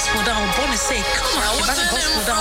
gospel down, bonne sake. Come on, if I gospel down.